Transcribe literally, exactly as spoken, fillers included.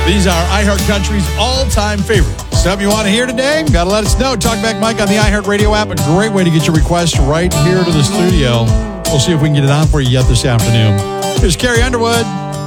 These are iHeart Country's all-time favorites. Something you want to hear today? Got to let us know. Talkback Mike on the iHeart Radio app. A great way to get your request right here to the studio. We'll see if we can get it on for you yet this afternoon. Here's Carrie Underwood.